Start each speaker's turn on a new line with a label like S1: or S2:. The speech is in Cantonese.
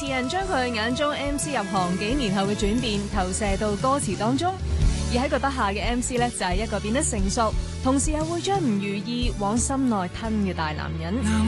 S1: 人將佢眼中 MC 入行幾年後嘅轉變投射到歌詞當中，而喺個筆下嘅 MC 呢，就係一個變得成熟，同時又會將唔如意往心內吞嘅大男人。